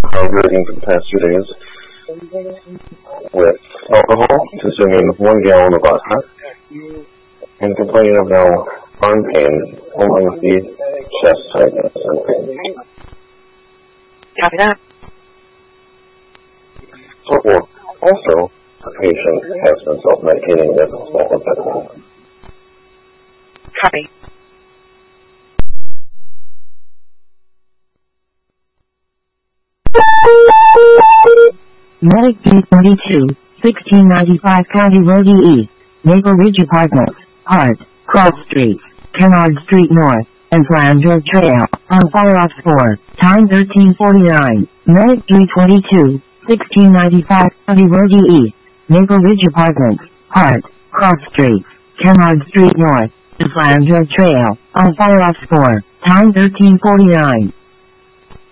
hydrating for the past 2 days with alcohol, consuming 1 gallon of vodka, and complaining of no arm pain along with the chest tightness and pain. Copy that. Also, the patient has been self-medicating with methamphetamine. Copy. Medic D32, 1695 County Road E. Maple Ridge Apartments, Hart, Cross Street, Kennard Street North, and Flanders Trail, on fire off 4, time 1349. Medic D22, 1695 County Road E. Maple Ridge Apartments, Hart, Cross Street, Kennard Street North, and Flanders Trail, on fire off 4, time 1349.